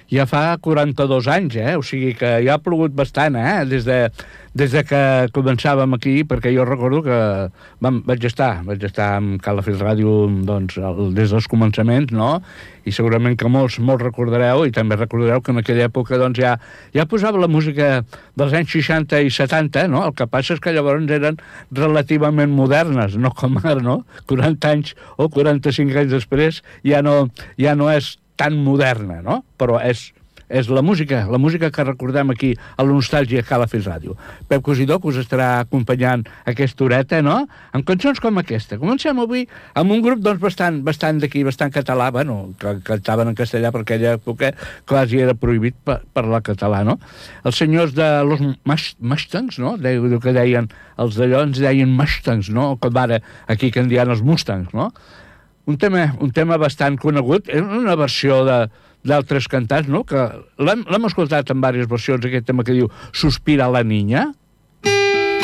Ja fa 42 anys, o sigui que ja ha plogut bastant, des de que començàvem aquí, perquè jo recordo que vaig estar amb Calafell Ràdio doncs, des dels començaments, no? I segurament que molts recordareu, i també recordareu que en aquella època doncs, ja posava la música dels anys 60 i 70, no? El que passa és que llavors eren relativament modernes, no com ara, no? 40 anys o 45 anys després ja no és tan moderna, no? Però és la música que recordem aquí a la Nostàlgia Calafell Ràdio. Pep Cosidó, que us estarà acompanyant aquesta horeta, no? Amb cançons com aquesta. Comencem avui amb un grup doncs, bastant d'aquí, bastant català, bueno, que cantaven en castellà per aquella època, quasi era prohibit parlar català, no? Els senyors de los Mustangs, no? Que deien, els d'allò ens deien Mustangs, no? Com ara aquí que en diuen els Mustangs, no? Un tema bastant conegut, una versió d'altres cantants, no? Que l'hem escoltat en diverses versions, aquest tema que diu Suspira la niña,